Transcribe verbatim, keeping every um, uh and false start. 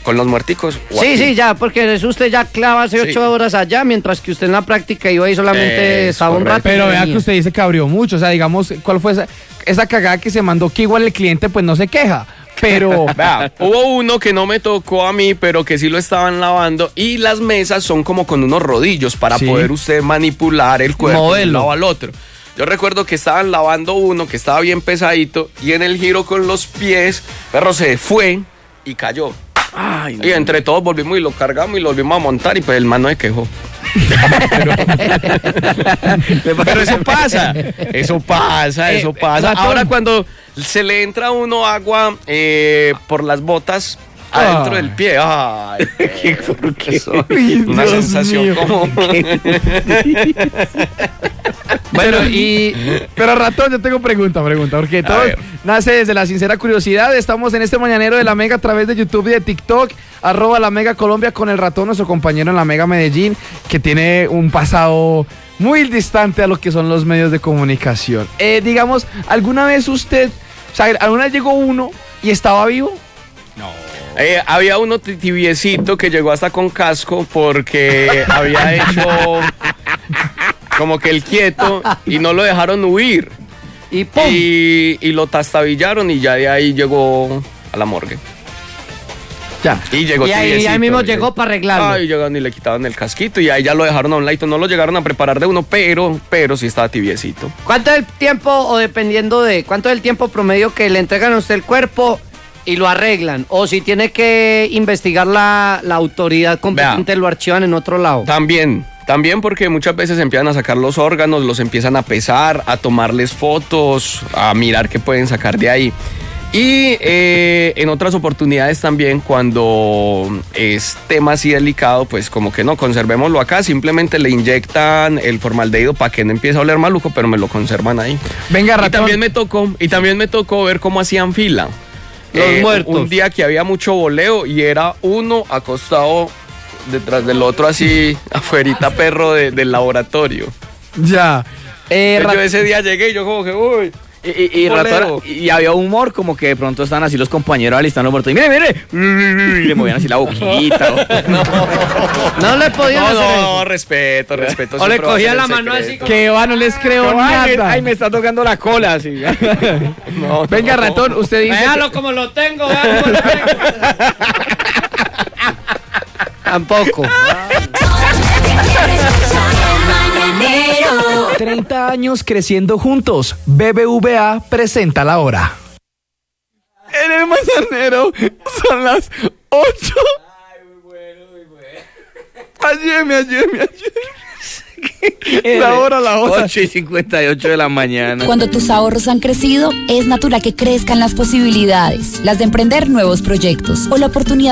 con los muerticos. Sí, aquí. sí, ya, porque eso usted ya clava hace sí. ocho horas allá, mientras que usted en la práctica iba ahí solamente eh, estaba un rato. Pero vea que usted dice que abrió mucho, o sea, digamos, ¿cuál fue esa, esa cagada que se mandó que igual el cliente pues no se queja? Pero vea, hubo uno que no me tocó a mí, pero que sí lo estaban lavando, y las mesas son como con unos rodillos para sí. poder usted manipular el cuerpo de un lado al otro. Yo recuerdo que estaban lavando uno que estaba bien pesadito y en el giro con los pies, perro se fue y cayó. Ay, y entre todos volvimos y lo cargamos y lo volvimos a montar y pues el man no se quejó. pero, pero eso pasa, eso pasa, eso pasa. Ahora cuando se le entra a uno agua eh, por las botas adentro ay. del pie, ay, qué, qué soy, una Dios sensación mío. Como bueno, y pero Ratón, yo tengo pregunta, pregunta, porque todo nace desde la sincera curiosidad. Estamos en este mañanero de La Mega a través de YouTube y de TikTok, arroba La Mega Colombia, con el Ratón, nuestro compañero en La Mega Medellín, que tiene un pasado muy distante a lo que son los medios de comunicación. Eh, digamos, ¿alguna vez usted, o sea, alguna vez llegó uno y estaba vivo? No. Eh, había uno tibiecito que llegó hasta con casco porque había hecho como que el quieto y no lo dejaron huir. Y, ¡pum! y y lo tastabillaron y ya de ahí llegó a la morgue. Ya. Y llegó y ahí, ahí mismo llegó para arreglarlo. Ay, llegaron y le quitaban el casquito y ahí ya lo dejaron a un ladito. No lo llegaron a preparar de uno, pero, pero sí estaba tibiecito. ¿Cuánto es el tiempo, o dependiendo de cuánto es el tiempo promedio que le entregan a usted el cuerpo y lo arreglan? O si tiene que investigar la, la autoridad competente, Vea, lo archivan en otro lado. También, también porque muchas veces empiezan a sacar los órganos, los empiezan a pesar, a tomarles fotos, a mirar qué pueden sacar de ahí. Y eh, en otras oportunidades también, cuando es tema así delicado, pues como que no, conservémoslo acá, simplemente le inyectan el formaldehído para que no empiece a oler maluco, pero me lo conservan ahí. Venga, Ratón. Y también me tocó, y también me tocó ver cómo hacían fila. Los eh, muertos. Un día que había mucho voleo y era uno acostado detrás del otro así, afuerita perro de, del laboratorio. Ya. Eh, yo ese día llegué y yo como que, uy... Y, y, y, ratón, y había humor como que de pronto estaban así los compañeros alistando muertos y mire, mire, y le movían así la boquita. O... no, no le podían no, hacer no, eso. respeto, respeto. O le cogían la mano así como... Que va, no les creo no, nada. Ay, ay, me está tocando la cola así. no, Venga, no, Ratón, usted dice... Véalo que... como lo tengo, véalo como lo tengo. Tampoco. treinta años creciendo juntos. B B V A presenta la hora. En el mañanero son las ocho. Ay, muy bueno, muy bueno. Ayúdeme, ayúdeme, ayúdeme. La hora, la hora. ocho y cincuenta y ocho de la mañana. Cuando tus ahorros han crecido, es natural que crezcan las posibilidades, las de emprender nuevos proyectos o la oportunidad